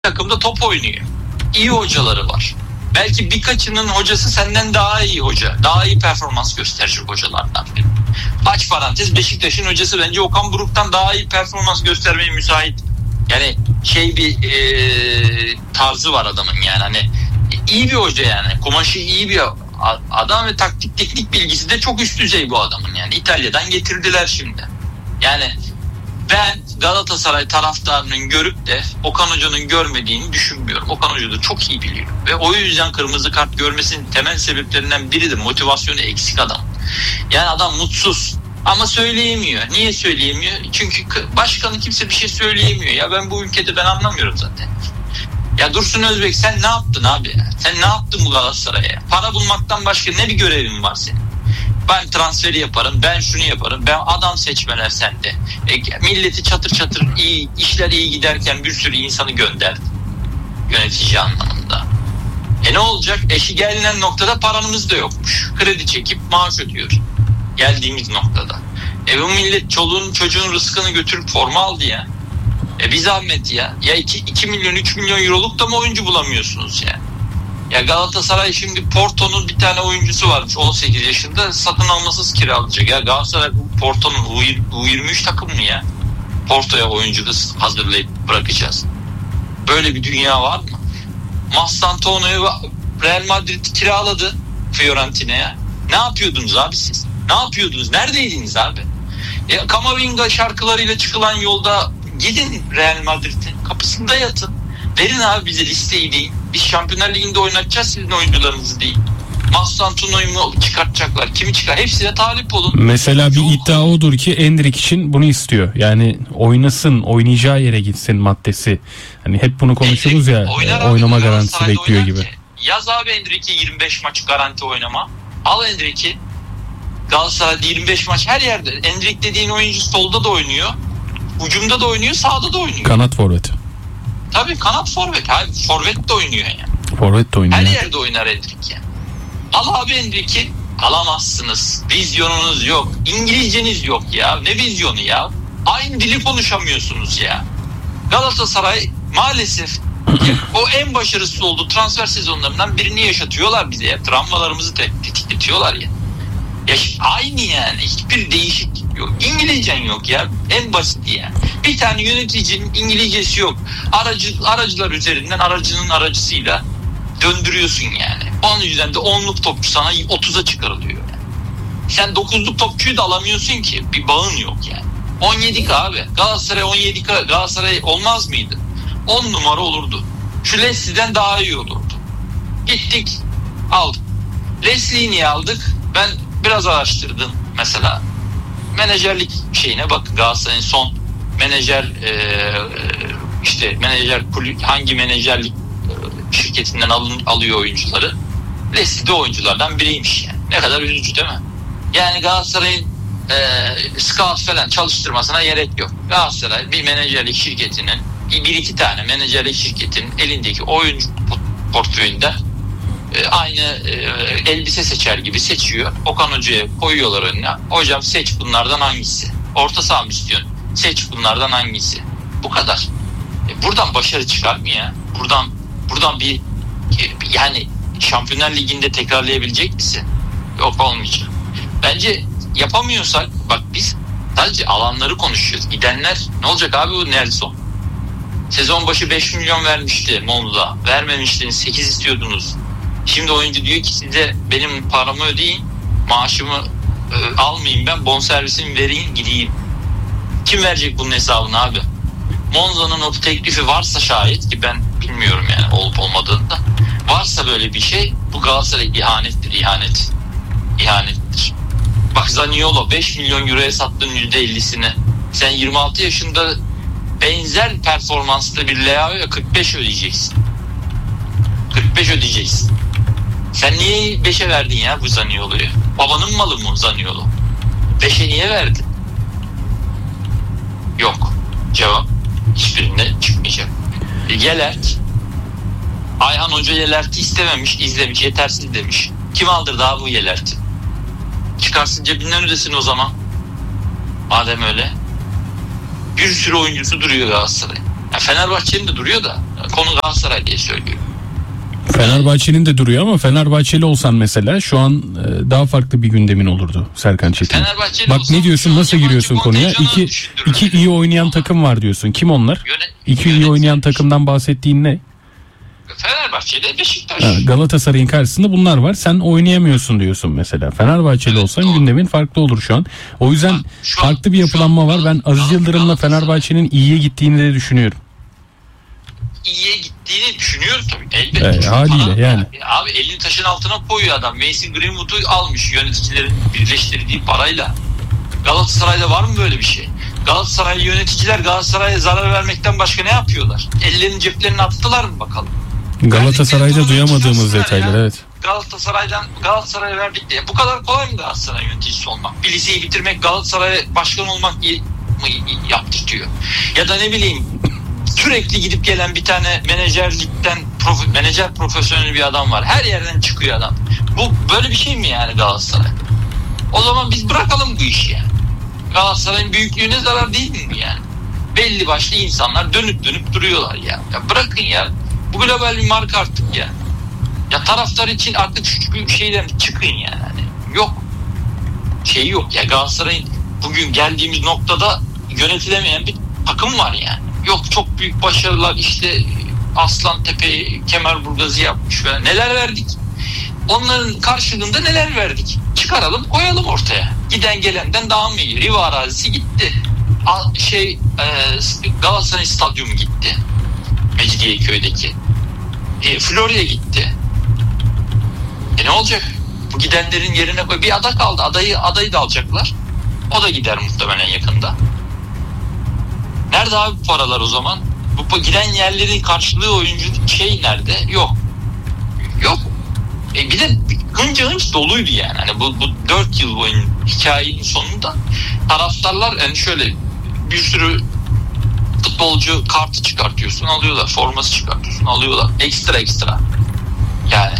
takımda top oynuyor. İyi hocaları var. Belki birkaçının hocası senden daha iyi hoca. Daha iyi performans gösterecek hocalardan biri. Aç parantez, Beşiktaş'ın hocası bence Okan Buruk'tan daha iyi performans göstermeye müsait. Yani bir tarzı var adamın, yani hani iyi bir hoca, yani kumaşı iyi bir adam ve taktik teknik bilgisi de çok üst düzey bu adamın, yani İtalya'dan getirdiler şimdi. Yani ben Galatasaray taraftarının görüp de Okan Hoca'nın görmediğini düşünmüyorum. Okan Hoca da çok iyi biliyor ve o yüzden kırmızı kart görmesinin temel sebeplerinden biri de motivasyonu eksik adam. Yani adam mutsuz ama söyleyemiyor. Niye söyleyemiyor? Çünkü başkanı kimse bir şey söyleyemiyor. Ya ben bu ülkede ben anlamıyorum zaten. Ya Dursun Özbek, sen ne yaptın abi? Sen ne yaptın bu Galatasaray'a? Para bulmaktan başka ne bir görevin var senin? Ben transferi yaparım, ben şunu yaparım, ben adam seçmeler sende. Milleti çatır çatır işler iyi giderken bir sürü insanı gönder. Yönetici anlamında. Ne olacak? Eşi gelinen noktada paramız da yokmuş. Kredi çekip maaş ödüyor. Geldiğimiz noktada. Bu millet çoluğun çocuğun rızkını götürüp forma aldı ya. Bir zahmet ya. Ya 2 milyon 3 milyon euroluk da mı oyuncu bulamıyorsunuz ya? Ya Galatasaray şimdi Porto'nun bir tane oyuncusu varmış 18 yaşında, satın almasız kiralayacak. Ya Galatasaray Porto'nun U23 takım mı ya? Porto'ya oyuncu da hazırlayıp bırakacağız. Böyle bir dünya var mı? Mastantuono'yu Real Madrid kiraladı Fiorentina'ya. Ne yapıyordunuz abi siz? Ne yapıyordunuz? Neredeydiniz abi? Kamavinga şarkılarıyla çıkılan yolda gidin Real Madrid'in kapısında yatın. Verin abi bize listeyi deyin. Biz Şampiyonlar Ligi'nde oynatacağız sizin oyuncularınızı değil. Mastantuono'yu mu çıkartacaklar? Kimi çıkar? Hepsine talip olun. Mesela bir iddia odur ki Endrick için bunu istiyor. Yani oynasın, oynayacağı yere gitsin maddesi. Hani hep bunu konuşuruz ya, oynama garantisi bekliyor gibi. Yaz abi Endrick'i 25 maç garanti oynama. Al Endrick'i. Galatasaray'da 25 maç her yerde. Endrick dediğin oyuncu solda da oynuyor. Hücumda da oynuyor, sağda da oynuyor. Kanat forvet. Tabii kanat forvet. Hayır, forvet de oynuyor yani. Forvet de oynuyor. Her yerde oynar Endrick yani. Al abi Endrick'i. Alamazsınız. Vizyonunuz yok. İngilizceniz yok ya. Ne vizyonu ya? Aynı dili konuşamıyorsunuz ya. Galatasaray maalesef o en başarısız olduğu transfer sezonlarından birini yaşatıyorlar bize ya. Travmalarımızı tetikletiyorlar ya. Aynı yani. Hiçbir değişiklik yok. İngilizcen yok ya. En basit yani. Bir tane yöneticinin İngilizcesi yok. Aracılar üzerinden aracının aracısıyla döndürüyorsun yani. Onun yüzden de 10'luk topçu sana 30'a çıkarılıyor yani. Sen 9'luk topçuyu da alamıyorsun ki. Bir bağın yok yani. 17K abi. Galatasaray 17K. Galatasaray olmaz mıydı? 10 numara olurdu. Şu Leslie'den daha iyi olurdu. Gittik aldık. Leslie'yi niye aldık? Ben biraz araştırdım mesela. Menajerlik şeyine bak, Galatasaray'ın son menajer menajer kulüp hangi menajerlik şirketinden alıyor oyuncuları. Leslie de oyunculardan biriymiş yani. Ne kadar üzücü değil mi? Yani Galatasaray'ın scout falan çalıştırmasına gerek yok. Galatasaray bir menajerlik şirketinin bir iki tane menajerlik şirketinin elindeki oyuncu portföyünden aynı elbise seçer gibi seçiyor. Okan Hoca'ya koyuyorlar önüne. Hocam seç bunlardan hangisi? Orta saha mı istiyorsun? Seç bunlardan hangisi? Bu kadar. Buradan başarı çıkar mı ya? Buradan bir yani Şampiyonlar Ligi'nde tekrarlayabilecek misin? Yok, olmayacak. Bence yapamıyorsak bak, biz sadece alanları konuşuyoruz. Gidenler ne olacak abi? Bu Nelson sezon başı 5 milyon vermişti Monza. Vermemiştiniz, 8 istiyordunuz. Şimdi oyuncu diyor ki size benim paramı ödeyin, maaşımı almayayım, ben bonservisimi vereyim gideyim. Kim verecek bunun hesabını abi? Monza'nın o teklifi varsa şayet, ki ben bilmiyorum yani olup olmadığını da, varsa böyle bir şey, bu Galatasaray ihanettir. Bak Zaniolo 5 milyon euroya sattın %50'sini. Sen 26 yaşında benzer performansta bir Leao'ya 45 ödeyeceksin. 45 ödeyeceksin. Sen niye 5'e verdin ya bu Zaniolo'yu? Babanın malı mı Zaniolo? 5'e niye verdin? Yok. Cevap hiçbirinde çıkmayacak. Yelert. Ayhan Hoca Yelert'i istememiş, izlemiş, yetersiz demiş. Kim aldırdı abi bu Yelert'i? Çıkarsın cebinden ödesin o zaman. Madem öyle. Bir sürü oyuncusu duruyor Galatasaray. Ya Fenerbahçe'nin de duruyor da konu Galatasaray diye söylüyorum. Fenerbahçe'nin de duruyor ama Fenerbahçeli olsan mesela şu an daha farklı bir gündemin olurdu Serkan Çetin. Bak ne diyorsun, nasıl giriyorsun konuya? İki iyi oynayan takım var diyorsun. Kim onlar? İki iyi oynayan takımdan bahsettiğin ne? Fenerbahçe'de Beşiktaş. Galatasaray'ın karşısında bunlar var. Sen oynayamıyorsun diyorsun mesela. Fenerbahçeli olsan doğru. Gündemin farklı olur şu an. O yüzden farklı bir yapılanma var. Ben Aziz Yıldırım'la Fenerbahçe'nin iyiye gittiğini de düşünüyorum. İyiye gittiğini düşünüyoruz tabii. Elbette. Haliyle yani. Abi elini taşın altına koyuyor adam. Mason Greenwood'u almış yöneticilerin birleştirdiği parayla. Galatasaray'da var mı böyle bir şey? Galatasaray yöneticiler Galatasaray'a zarar vermekten başka ne yapıyorlar? Ellerini ceplerine attılar mı bakalım? Galatasaray'da duyamadığımız detaylar, evet. Galatasaray'a verdik diye. Bu kadar kolay mı Galatasaray yöneticisi olmak? Bir liseyi bitirmek Galatasaray başkan olmak mı yaptırtıyor? Ya da ne bileyim sürekli gidip gelen bir tane menajer profesyonel bir adam var. Her yerden çıkıyor adam. Bu böyle bir şey mi yani Galatasaray? O zaman biz bırakalım bu işi yani. Galatasaray'ın büyüklüğüne zarar değil mi yani? Belli başlı insanlar dönüp duruyorlar ya. Ya bırakın ya. Bu global bir marka artık ya. Ya taraftar için artık şu şeyden çıkın yani. Yok. Şey yok ya, Galatasaray'ın bugün geldiğimiz noktada yönetilemeyen bir takım var yani. Yok çok büyük başarılar işte Aslantepe'yi Kemerburgaz'ı yapmış ve neler verdik. Onların karşılığında neler verdik? Çıkaralım koyalım ortaya. Giden gelenden daha mı iyi? Riva arazisi gitti. Galatasaray stadyumu gitti. Mecidiyeköy'deki. Florya gitti. Ne olacak? Bu gidenlerin yerine koy. Bir ada kaldı. Adayı da alacaklar. O da gider muhtemelen yakında. Nerede abi bu paralar o zaman? Bu giden yerlerin karşılığı oyuncu nerede? Yok. Bir de hınç doluydu yani. Hani bu 4 yıl boyunca hikayenin sonunda taraftarlar yani şöyle bir sürü futbolcu kartı çıkartıyorsun alıyorlar. Forması çıkartıyorsun alıyorlar. Ekstra. Yani.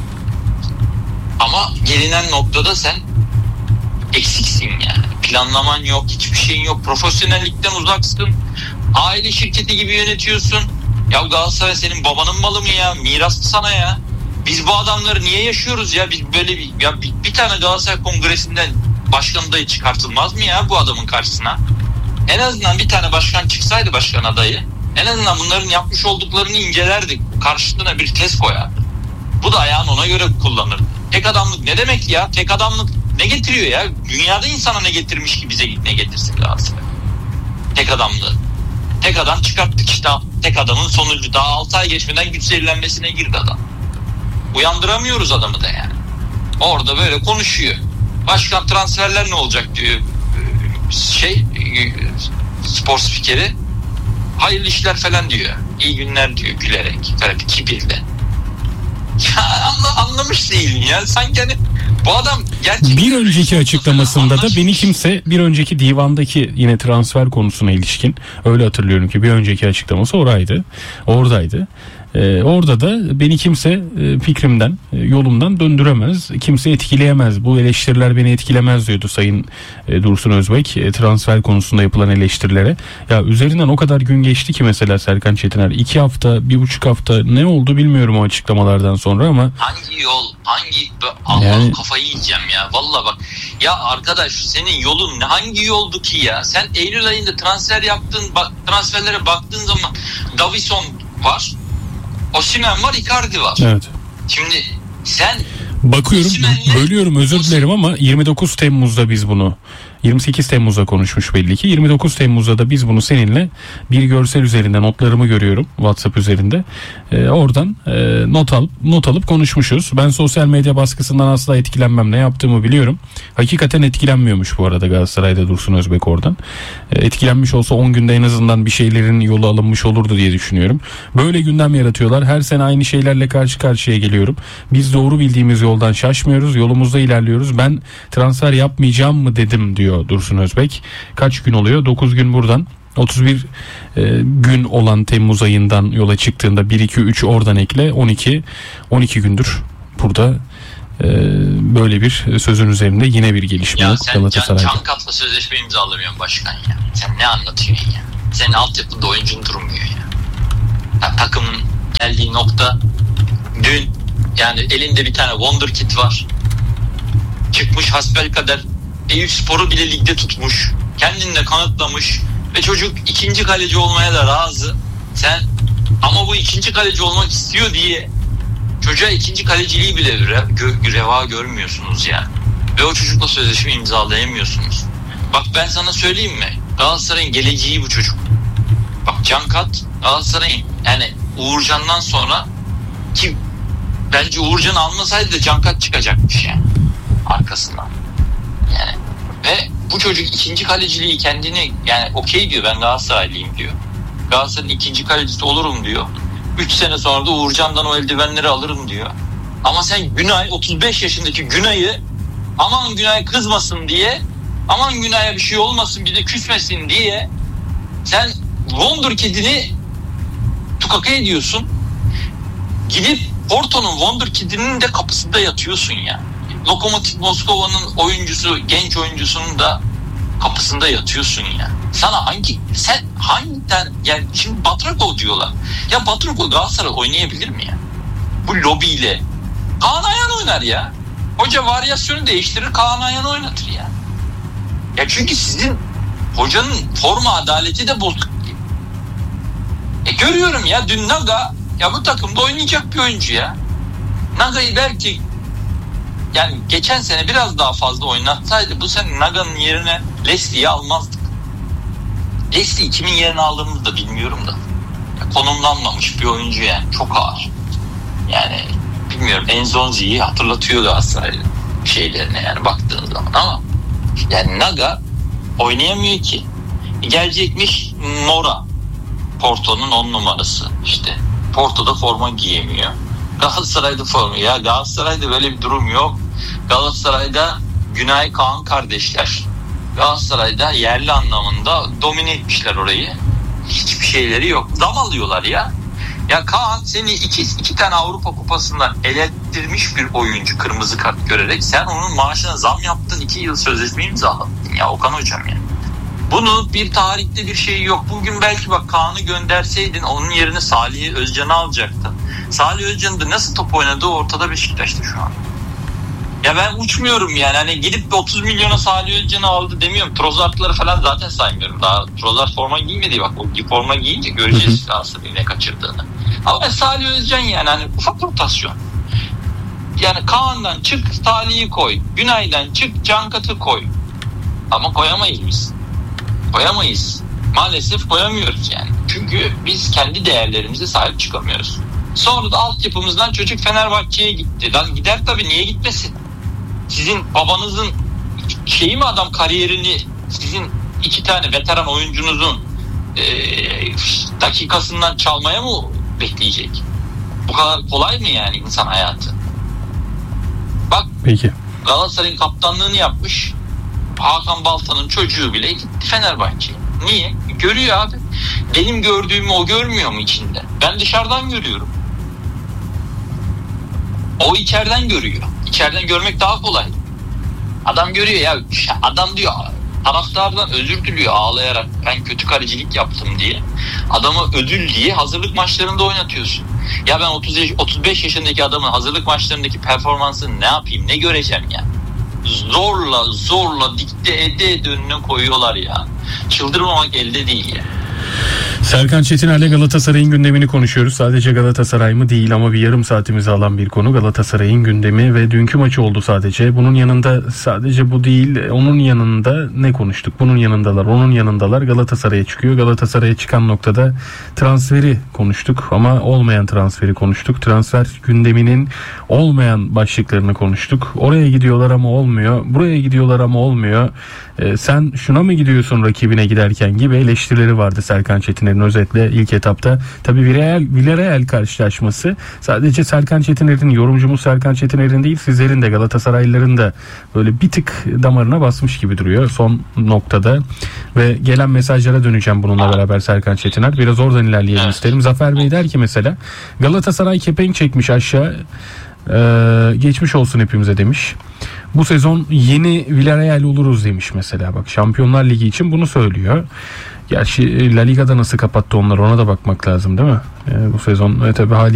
Ama gelinen noktada sen eksiksin yani. Planlaman yok, hiçbir şeyin yok. Profesyonellikten uzaksın. Aile şirketi gibi yönetiyorsun. Ya Galatasaray senin babanın malı mı ya? Miras mı sana ya? Biz bu adamları niye yaşıyoruz ya? Biz böyle bir tane Galatasaray Kongresi'nden başkan adayı çıkartılmaz mı ya bu adamın karşısına? En azından bir tane başkan çıksaydı, başkan adayı, en azından bunların yapmış olduklarını incelerdik. Karşılığına bir test koyardı. Bu da ayağını ona göre kullanır. Tek adamlık ne demek ya? Tek adamlık ne getiriyor ya? Dünyada insana ne getirmiş ki bize ne getirsin Galatasaray? Tek adamlığı. Tek adam çıkarttık işte. Tek adamın sonucu. Daha 6 ay geçmeden güç zehirlenmesine girdi adam. Uyandıramıyoruz adamı da yani. Orada böyle konuşuyor. Başkan transferler ne olacak diyor. Spor spikeri. Hayırlı işler falan diyor. İyi günler diyor gülerek. Böyle bir kibirle. Ya anlamış değilim ya. Sanki hani bu adam gerçekten... Bir önceki açıklamasında da beni kimse, bir önceki divandaki yine transfer konusuna ilişkin, öyle hatırlıyorum ki bir önceki açıklaması oradaydı. Orada da beni kimse fikrimden, yolumdan döndüremez, kimse etkileyemez. Bu eleştiriler beni etkilemez diyordu Sayın Dursun Özbek transfer konusunda yapılan eleştirilere. Ya üzerinden o kadar gün geçti ki mesela Serkan Çetiner, 2 hafta, 1,5 hafta ne oldu bilmiyorum o açıklamalardan sonra ama. Hangi yol, Allah yani... kafayı yiyeceğim ya. Vallahi bak ya arkadaş, senin yolun hangi yoldu ki ya? Sen Eylül ayında transfer yaptın, transferlere baktığın zaman Davison var. Osimhen var, Icardi var. Evet. Şimdi sen bakıyorum, bölüyorum, özür dilerim ama 29 Temmuz'da biz bunu 28 Temmuz'da konuşmuş belli ki. 29 Temmuz'da da biz bunu seninle bir görsel üzerinde, notlarımı görüyorum WhatsApp üzerinde. Oradan not alıp konuşmuşuz. Ben sosyal medya baskısından asla etkilenmem. Ne yaptığımı biliyorum. Hakikaten etkilenmiyormuş bu arada Galatasaray'da Dursun Özbek oradan. Etkilenmiş olsa 10 günde en azından bir şeylerin yolu alınmış olurdu diye düşünüyorum. Böyle gündem yaratıyorlar. Her sene aynı şeylerle karşı karşıya geliyorum. Biz doğru bildiğimiz yoldan şaşmıyoruz. Yolumuzda ilerliyoruz. Ben transfer yapmayacağım mı dedim diyor Dursun Özbek. Kaç gün oluyor? 9 gün buradan. 31 gün olan Temmuz ayından yola çıktığında 1-2-3 oradan ekle 12 gündür burada böyle bir sözün üzerinde yine bir gelişme yok Galatasaray'da. Ya sen can katla sözleşme imzalamıyorsun başkan ya. Sen ne anlatıyorsun ya? senin altyapıda oyuncun durmuyor ya. Ya takımın geldiği nokta dün, yani elinde bir tane wonderkid var. Çıkmış hasbelkader Eyüpspor'u bile ligde tutmuş. Kendini de kanıtlamış ve çocuk ikinci kaleci olmaya da razı. Sen ama bu ikinci kaleci olmak istiyor diye çocuğa ikinci kaleciliği bile reva görmüyorsunuz yani. Ve o çocukla sözleşme imzalayamıyorsunuz. Bak ben sana söyleyeyim mi? Galatasaray'ın geleceği bu çocuk. Bak Cankat Galatasaray'ın, yani Uğurcan'dan sonra, ki bence Uğurcan almasaydı da Cankat çıkacakmış yani arkasından. Yani ve bu çocuk ikinci kaleciliği kendini, yani okey diyor, ben Galatasaraylıyım diyor. Galatasaray'ın ikinci kalecisi olurum diyor. 3 sene sonra da Uğurcan'dan o eldivenleri alırım diyor. Ama sen Günay, 35 yaşındaki Günay'ı, aman Günay kızmasın diye, aman Günay'a bir şey olmasın, bir de küsmesin diye sen wonderkid'ini tukaka ediyorsun. Gidip Porto'nun wonderkid'inin de kapısında yatıyorsun ya. Lokomotiv Moskova'nın oyuncusu, genç oyuncusunun da kapısında yatıyorsun ya. Sana hangi tane, yani şimdi Batrakov diyorlar. Ya Batrakov Galatasaray oynayabilir mi ya? Bu lobiyle. Kaan Ayhan oynar ya. Hoca varyasyonu değiştirir, Kaan Ayhan'ı oynatır ya. Ya çünkü sizin hocanın forma adaleti de bozuk. Görüyorum ya, dün Naga, ya bu takımda oynayacak bir oyuncu ya. Naga'yı belki, yani geçen sene biraz daha fazla oynatsaydı bu sene Naga'nın yerine Leslie'yi almazdık. Leslie kimin yerine aldığımızı da bilmiyorum da. Ya, konumlanmamış bir oyuncu yani, çok ağır. Yani bilmiyorum, Enzonzi'yi hatırlatıyor Galatasaray'ın şeylerine yani baktığın zaman, ama yani Naga oynayamıyor ki. Gelecekmiş Mora, Porto'nun 10 numarası işte. Porto'da forma giyemiyor. Galatasaray'da forma. Ya Galatasaray'da böyle bir durum yok. Galatasaray'da Günay Kaan kardeşler. Galatasaray'da yerli anlamında domine etmişler orayı. Hiçbir şeyleri yok. Dam alıyorlar ya. Ya Kaan seni iki tane Avrupa Kupası'ndan elettirmiş bir oyuncu, kırmızı kart görerek. Sen onun maaşına zam yaptın, 2 yıl sözleşme imzaladın. Ya Okan hocam ya. Bunun bir tarihte bir şeyi yok. Bugün belki bak Kaan'ı gönderseydin onun yerine Salih Özcan'ı alacaktın. Salih Özcan'ın da nasıl top oynadığı ortada Beşiktaş'ta şu an. Ya ben uçmuyorum yani. Hani gidip 30 milyona Salih Özcan'ı aldı demiyorum. Trossard'ları falan zaten saymıyorum. Daha Trossard forma giymedi, bak o forma giyince göreceğiz aslında ne kaçırdığını. Ama Salih Özcan yani hani ufak rotasyon. Yani Kaan'dan çık Salih'i koy. Günay'dan çık Cankat'ı koy. Ama koyamayız biz. Koyamayız. Maalesef koyamıyoruz yani. Çünkü biz kendi değerlerimize sahip çıkamıyoruz. Sonra da altyapımızdan çocuk Fenerbahçe'ye gitti. Lan gider tabii, niye gitmesin? Sizin babanızın şeyi mi adam, kariyerini sizin 2 tane veteran oyuncunuzun dakikasından çalmaya mı bekleyecek? Bu kadar kolay mı yani insan hayatı? Bak peki, Galatasaray'ın kaptanlığını yapmış Hakan Balta'nın çocuğu bile gitti Fenerbahçe'ye. Niye? Görüyor abi. Benim gördüğümü o görmüyor mu içinde? Ben dışarıdan görüyorum. O içeriden görüyor. İçeriden görmek daha kolay. Adam görüyor ya. Adam diyor, taraftardan özür diliyor ağlayarak, ben kötü kalecilik yaptım diye. Adamı ödül diye hazırlık maçlarında oynatıyorsun. Ya ben 35 yaşındaki adamın hazırlık maçlarındaki performansını ne yapayım, ne göreceğim ya? Zorla dikte ede önüne koyuyorlar ya. Çıldırmamak elde değil ya. Serkan Çetiner'le Galatasaray'ın gündemini konuşuyoruz. Sadece Galatasaray mı değil ama bir yarım saatimizi alan bir konu Galatasaray'ın gündemi ve dünkü maçı oldu sadece. Bunun yanında sadece bu değil, onun yanında ne konuştuk? Bunun yanındalar, onun yanındalar. Galatasaray'a çıkıyor. Galatasaray'a çıkan noktada transferi konuştuk ama olmayan transferi konuştuk. Transfer gündeminin olmayan başlıklarını konuştuk. Oraya gidiyorlar ama olmuyor. Buraya gidiyorlar ama olmuyor. Sen şuna mı gidiyorsun rakibine giderken gibi eleştirileri vardı Serkan Çetiner'in özetle ilk etapta. Tabii Villarreal karşılaşması sadece Serkan Çetiner'in, yorumcumuz Serkan Çetiner'in değil, sizlerin de Galatasaraylıların da böyle bir tık damarına basmış gibi duruyor son noktada. Ve gelen mesajlara döneceğim bununla beraber Serkan Çetiner. Biraz oradan ilerleyelim isterim. Zafer Bey der ki mesela Galatasaray kepenk çekmiş aşağı, geçmiş olsun hepimize demiş. Bu sezon yeni Villarreal oluruz demiş mesela. Bak Şampiyonlar Ligi için bunu söylüyor. Gerçi La Liga'da nasıl kapattı onlar, ona da bakmak lazım değil mi? Bu sezon tabii hali